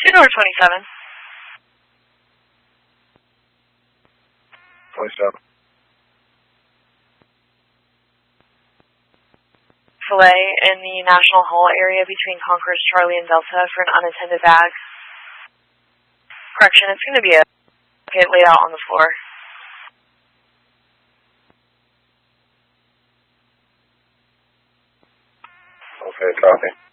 North 27. 27. Filet in the National Hall area between Concourse Charlie and Delta for an unattended bag. Correction, it's going to be a kit laid out on the floor. Okay, copy.